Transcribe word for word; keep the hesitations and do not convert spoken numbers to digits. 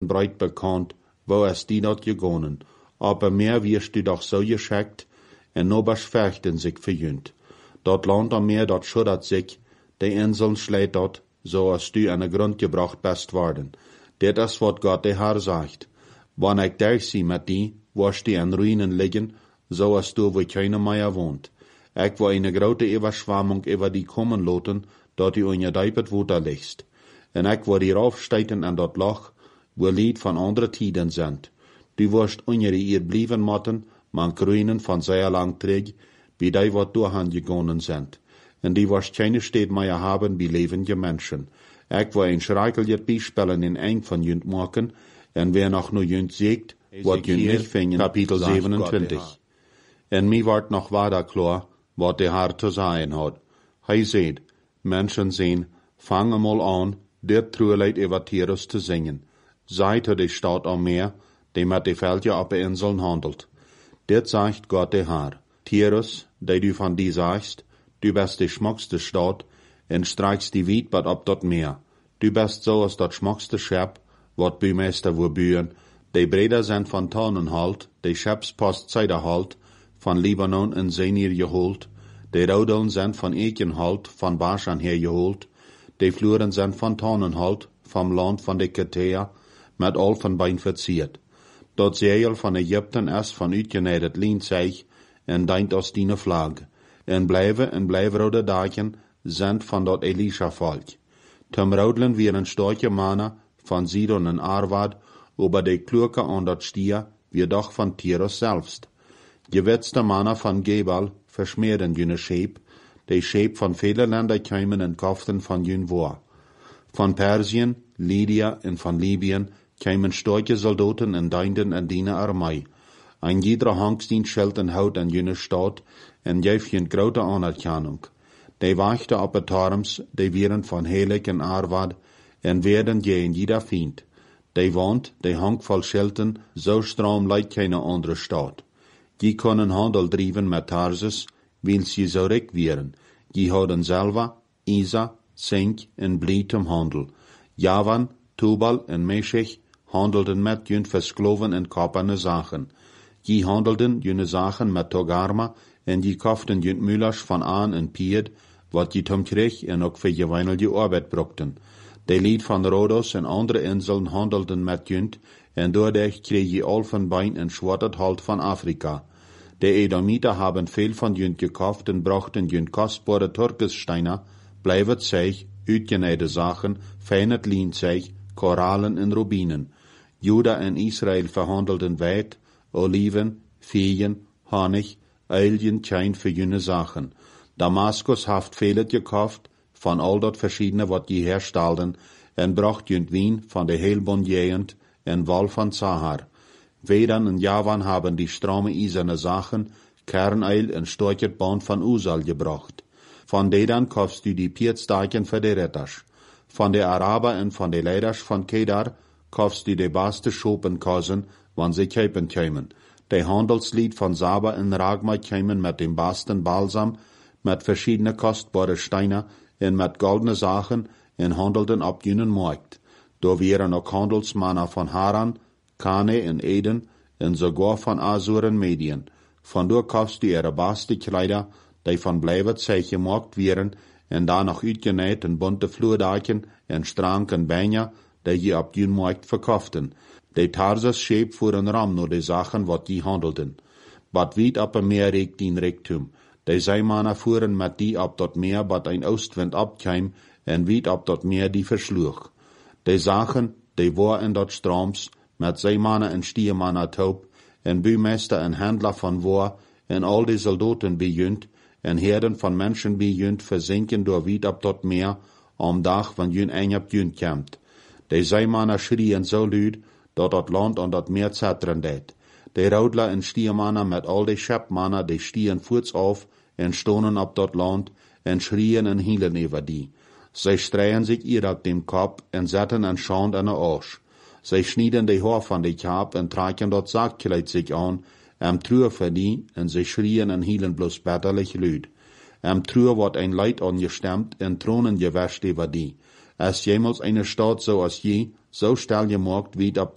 breit bekannt, wo es die dort gegangen. Aber mehr wirst du doch so geschickt, en nobers fürchten sich verjünt. Dort Land am Meer, dort schuddert sich, die Inseln schlägt dort, so als du an den Grund gebracht bist worden. Det ist, was Gott der Herr sagt. Wann ich durchsehe mit die, wirst du an Ruinen liegen, so als du, wo keiner mehr wohnt. Ich will eine große Überschwemmung über die kommen lassen, dort du in je Deipet Wuter liegst. En ich will die raufsteigen an dort Loch, wo Lied von anderen Tiden sind. Du wirst unter ihr blieben motten, man Ruinen von sehr lang träg, wie die, wat durchgegangen sind. En die wirst keine Städte mehr haben, wie lebende Menschen. Ich will ein schreckliches Beispiel in ein von jünt machen, en wer noch nur jünt siegt, wat jünt nicht fingen, Kapitel siebenundzwanzig. En mir wird noch weiter klar, wat der Herr zu sagen hat. Hij seht, Menschen sehen, fangen mal an, der Trueleid über Tyrus zu singen. Seid die Stadt am Meer, die mit die Felder auf den Inseln handelt. Dit sagt Gott der Herr. Tyrus, die du von die sagst, du bist die schmuckste Stadt, en streichst die Wiedbad ab dort Meer. Du bist so als dat schmuckste Schep, wat Bühmeister wo bühen, die Breder sind von Tannenhalt, die Schepspost Zeiderhalt, von Libanon in Senir geholt, die Rodeln sind von Ekenhalt, von Baschan her geholt, die Fluren sind von Tannenhalt, vom Land von der Ketea, mit all von Bein verziert. Dort Seil von Ägypten ist von uitgenädet Lienzeig, en deint aus die Flag. En blijven en blijvrode dagen sind von dort Elisha Volk. Zum Rodlen wieren storche Mana von Sidon en Arvad, über die Klurke an dort Stier, wie doch von Tyrus selbst. Gewetzte Mana von Gebal verschmieren jüne Schäb, die Schäb von vielen Ländern kämen en kauften von jün Wohr. Von Persien, Lydia en von Libyen kämen storche Soldaten en deinden en diene Armee. Ein jeder Hangstdienst schelt en hout en jüne Stadt, en geeft jün grote Anerkennung. Die wachte op het Torms, die wieren von Helik en Arvad, en werden je in jeder Fiend. Die woont, die hangt voll Schelten, so strom leidt keine andere Stadt. Die können Handel driven met Tarsus, weil sie so recht wieren. Die houden selber, Isa, Zink en Blietum Handel. Javan, Tubal en Meshech handelten met jün verskloven en kaperne Sachen. Die handelten jüne Sachen met Togarma, en die kauften jünt Müllers von Aan en Pied, wat die tom kreeg en ook voor geweinelde Arbeit brokten. Die lied van Rhodos en andere inseln handelten met jünt, en doordat kreeg je al van Bein en schwattert halt van Afrika. Die Edomiter haben veel van jünt gekauft en brachten jünt kostbare Turkessteiner, blijvet zeig, uitgenäide Sachen, feinet Lienzeig, Korallen en Rubinen. Juda en Israel verhandelten weit, Oliven, Feen, Honig, Eiljen, Tjein für jüne Sachen. Damaskus haft vielet gekauft, von all dort verschiedene, wat die herstalden, en bracht jünt Wien von der Heilbon jehend, en Wal von Zahar. Wedan en Javan haben die strome iserne Sachen, Kerneil en storchet Bahn von Usal gebracht. Von dedan kaufst du die Pietstaken für die Retters. Von der Araber en von der Leiders von Kedar kaufst du die baste Schopenkasen, wann sie käpen kämen. Der Handelslied von Saba en Ragma kämen mit dem basten Balsam, mit verschiedene kostbare Steine en mit goldene Sachen en handelten ab jenen Markt. Da wären auch Handelsmänner von Haran, Kane en Eden en sogar von Asur en Medien. Von dort kaufst du ihre baste Kleider, die von Bleivet Zeich gemacht wären, en danach uitgenäht en bunte Flurdaken en stranken Beine, die je ab jenen Markt verkauften. Die Tarsus scheep fuhren ram nur die Sachen, wat die handelten. Bat weit ab dem Meer regt die Reichtum. Die Seemanner fuhren mit die ab dort Meer, bat ein Ostwind abkeim, en weit ab dort Meer die verschlug. Die Sachen, die war in dort Stroms, mit Seemanner en Stiermanner taub, en Bühmeister en Händler von war, en all die Soldaten bejünt, en Herden von Menschen bejünt, versinken door weit ab dort Meer, am Dach, wann jün eng ab jünt kämmt. Die Seemanner schrien so lüd, dat dat Land an dat Meer zetteren deed. Die Raudler en Stiermanner met al die Schepmanner, die stieren voets auf, en stonen op dat Land, en schrien en hielen über die. Zij streien sich ihr ab dem Kopf, en zetten en schand an de Arsch. Zij schnieden die Haar van die Kap, en traken dat Saakkleid sich an, em truur voor die, en zij schrien en hielen bloß betterlich lüd. Em truur wordt ein Leid angestemmt, en Thronen gewäscht über die. Als jemals eine Stadt so als je, so stell gemacht wie ab